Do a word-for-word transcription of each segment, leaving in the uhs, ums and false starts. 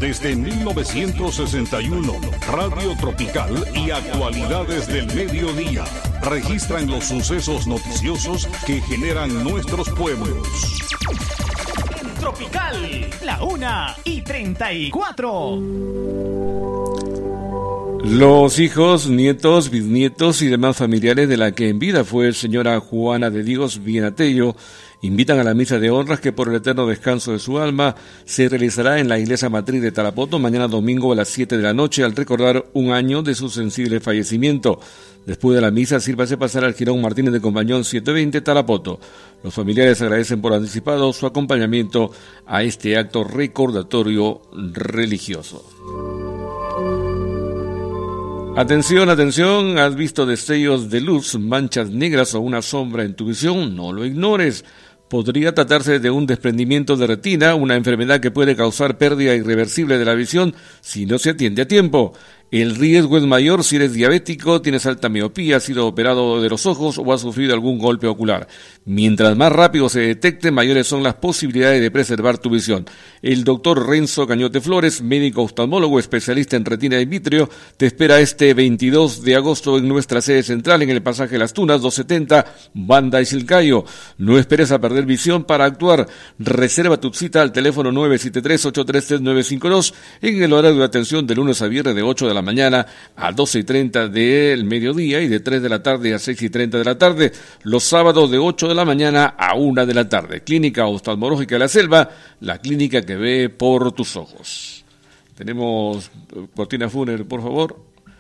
desde mil novecientos sesenta y uno. Radio Tropical y actualidades del mediodía registran los sucesos noticiosos que generan nuestros pueblos. Tropical, la una y treinta y cuatro. Los hijos, nietos, bisnietos y demás familiares de la que en vida fue señora Juana de Dios Vienatello invitan a la misa de honras que por el eterno descanso de su alma se realizará en la iglesia matriz de Tarapoto mañana domingo a las siete de la noche al recordar un año de su sensible fallecimiento. Después de la misa, sírvase pasar al Girón Martínez de Compañón setecientos veinte Tarapoto. Los familiares agradecen por anticipado su acompañamiento a este acto recordatorio religioso. Atención, atención, ¿has visto destellos de luz, manchas negras o una sombra en tu visión? No lo ignores. Podría tratarse de un desprendimiento de retina, una enfermedad que puede causar pérdida irreversible de la visión si no se atiende a tiempo. El riesgo es mayor si eres diabético, tienes alta miopía, has sido operado de los ojos o has sufrido algún golpe ocular. Mientras más rápido se detecte, mayores son las posibilidades de preservar tu visión. El doctor Renzo Cañote Flores, médico oftalmólogo especialista en retina y vitrio, te espera este veintidós de agosto en nuestra sede central en el pasaje Las Tunas doscientos setenta, Banda y Chilcayo. No esperes a perder visión para actuar. Reserva tu cita al teléfono nueve siete tres, ocho tres tres, nueve cinco dos en el horario de atención de lunes a viernes de ocho de la mañana a doce y treinta del mediodía y de tres de la tarde a seis y treinta de la tarde, los sábados de ocho de la mañana a una de la tarde. Clínica Oftalmológica de la Selva, la clínica que ve por tus ojos. Tenemos cortina fúnebre, por favor.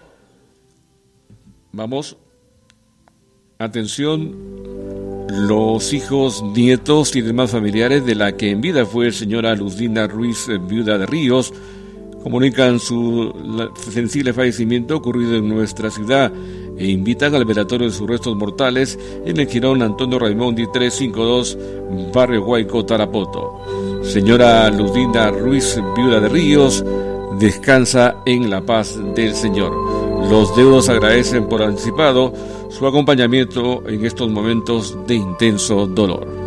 Vamos. Atención, los hijos, nietos y demás familiares de la que en vida fue señora Luzdina Ruiz, viuda de Ríos, comunican su sensible fallecimiento ocurrido en nuestra ciudad e invitan al velatorio de sus restos mortales en el Girón Antonio Raimondi trescientos cincuenta y dos, Barrio Guayco, Tarapoto. Señora Luzdina Ruiz, viuda de Ríos, descansa en la paz del Señor. Los deudos agradecen por anticipado su acompañamiento en estos momentos de intenso dolor.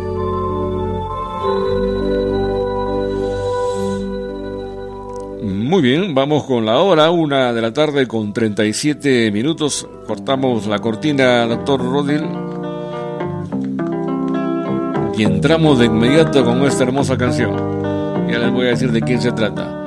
Muy bien, vamos con la hora, una de la tarde con treinta y siete minutos. Cortamos la cortina, doctor Rodil, y entramos de inmediato con esta hermosa canción. Ya les voy a decir de quién se trata.